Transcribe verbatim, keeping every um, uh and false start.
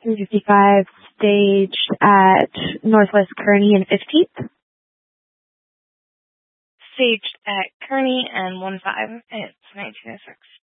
three fifty-five, staged at Northwest Kearny and fifteenth. Staged at Kearny and one five. It's nineteen oh six.